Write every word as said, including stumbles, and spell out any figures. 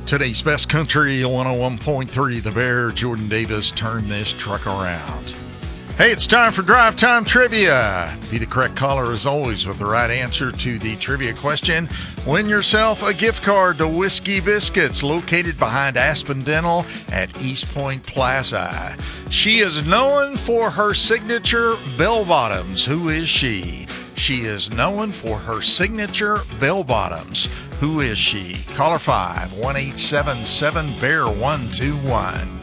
Today's best country, one oh one point three The Bear. Jordan Davis, turn this truck around. Hey, it's time for Drive Time Trivia. Be the correct caller as always with the right answer to the trivia question. Win yourself a gift card to Whiskey Biscuits, located behind Aspen Dental at East Point Plaza. She is known for her signature bell bottoms. Who is she? She is known for her signature bell bottoms. Who is she? Caller five, one eight seven seven, B E A R one two one.